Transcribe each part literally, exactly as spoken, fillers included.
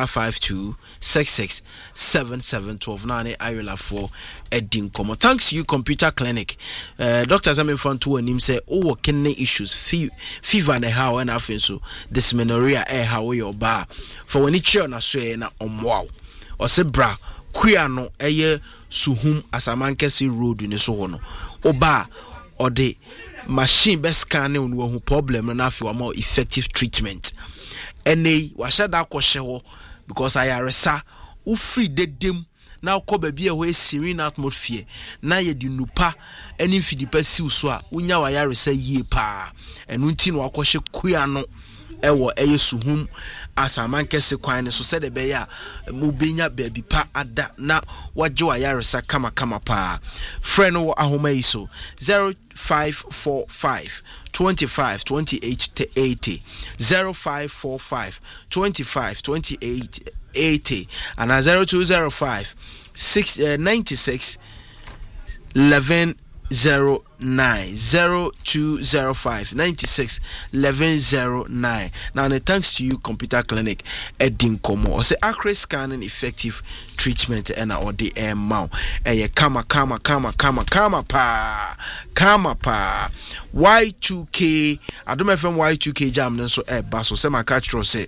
five five two six six seven seven twelve nine Ayula for Edin Komo. Thanks to you, Computer Clinic. Uh, Doctor Zamin Fantu and him say, oh, can issues fever and how and I feel so dysmenorrhea air how your bar for when it's your na say na omwao or se bra queer no eye suhum asamankesi road in so hono oba or the machine best scanning who problem and after more effective treatment. Ene washada kwoshewo because I aresa u free de dem na ko baby we serene atmosphere na ye di nupa eni fidi pasi so a unya wa yaresa yie pa enu nti no akwhye kua no ewo eyesuhum asamankese kwan ne so se de be ya mu benya baby pa ada na waje wa yaresa kama kama pa friend wo ahoma yi so zero five four five twenty-five twenty-eight eighty zero five four five twenty-five twenty-eight eighty and a zero two zero five six ninety-six eleven zero nine zero two zero five ninety-six eleven zero nine. Now, and thanks to you, Computer Clinic, Edin Komo. Or say accurate scanning, effective treatment, and or the air mount. And ye kama kama kama kama kama pa kama pa Y two K. I don't know if I'm Y two K jam. So eh baso say my catch say.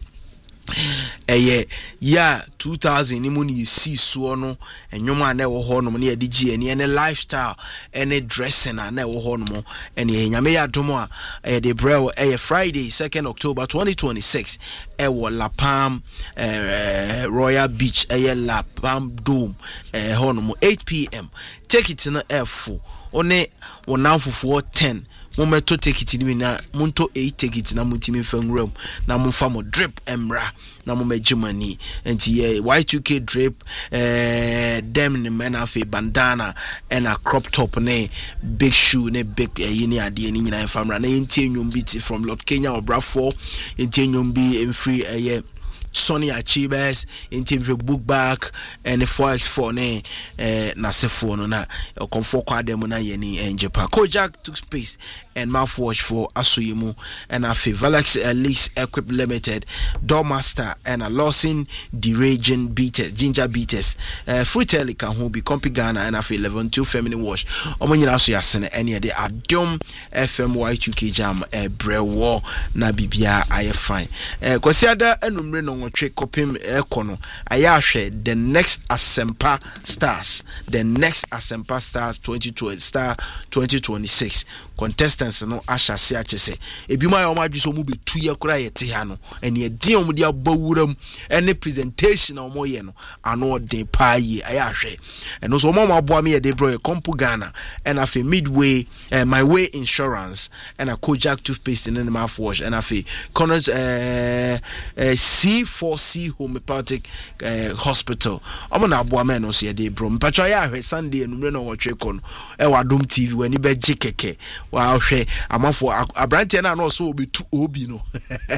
Eye ya two thousand ni muni si so no enwoma na wo ho no ne yedi gi ene ene lifestyle ene dressing na wo ho no ene nyame ya domo a eh de brew eh Friday second October twenty twenty-six eh wo La Palm eh, Royal Beach eh La Palm Dome eh ho no eight p m take it na f one wo nanfofo ten Mometo take it in na munto eight take it na mutimi fengram na mumfa mo drip emra na mumejimani enti ye Y two K drip eh dem ne men afi bandana and a crop top ne big shoe ne big yini ade ni nyina famra na enti enwom bi from Lord Kenya Obrafo enti enwom bi emfree eh Sonny Achibes in team book back and the four by four ne eh na sefo no na comfort kwadem na yeni enjepa Kojak took space and mouthwash for Asuyemu and a Valex Lease Equip Limited Doormaster and a Lawson Deraging Beaters Ginger Beaters uh Fruitelli can who be Compi Ghana and a eleven two feminine wash omonyina so yasene any de Adom F M Y two K jam e brewo na bibia aye fine eh kwasiada enumre no twe kopim ekono ayahwe the next Asempa Stars the next Asempa Stars twenty twenty star twenty twenty-six contestants no asha se achese ebi ma yoma adwiso mu betu ye kura ye te ha no ene e din omu dia bawuram ene presentation omo ye no ano den pa yi ayahwe eno so omo aboa me ye de bro ye Compu Ghana and afi Midway uh, My Way Insurance and a Kojak toothpaste in the mouthwash and afi Connors uh, uh, C four C homeopathic uh, hospital omo na aboa me no so ye de bro mpacho ayahwe Sunday enumre no wo twekọ no e wa Dom T V wani be jikeke wa hwe amafo abrante na no so obetu obi no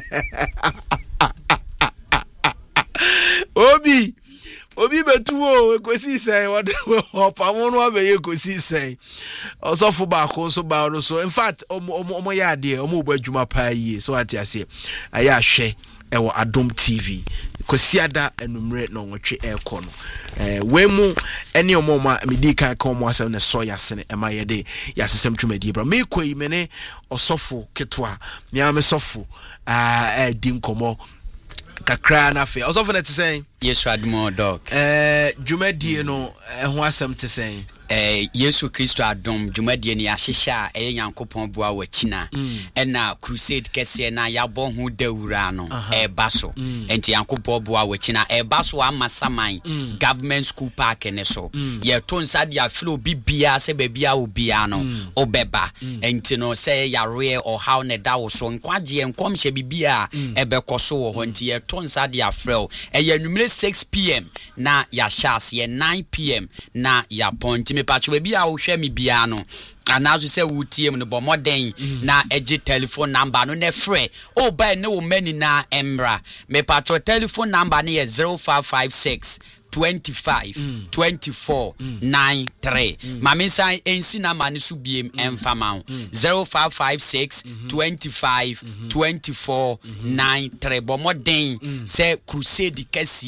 obi obi betu o ekosi sen opa mo no abeye ekosi sen osofo ba ko so ba no so in fact omo omo ya de omo obo adwuma pa yi so ati ase aya hwe ewo Adom T V kosiada enumre no nwotwe eko no eh wemu ene omo ma medi kan ka omo asem ne so yasene ema yede yasesem twumadi bra me koyi mene osofo ketwa me am sofo ah eh din komo kakra na fe osofo ne tesen Yesu Adom dog eh dwumadi no ho asem tesen eh Yesu Kristo Adom dwumadi ne ahyehya eye Nyankopon boa wachina ena crusade kese na yabo ho dawura no e baso enti Nyankopon boa wachina e baso amasaman government school park ne so ye to nsa dia flo bibia se bibia obia no obeba enti no se yare o how ne da wo so nkwaje enkomhye bibia e bekoso wo ho enti ye to nsa dia frel e ye numere six p m na ya shas ye nine p m na ya point me pacho be bia wo hwe me bia no anazo se wutie no bo modern na eje telephone number no ne frɛ o ba ne wo mani na emra me pacho telephone number ne zero five five six twenty-five twenty-four ninety-three mami san ensi na mani su biem emfama zero five five six twenty-five twenty-four ninety-three bo modern se crusade kesi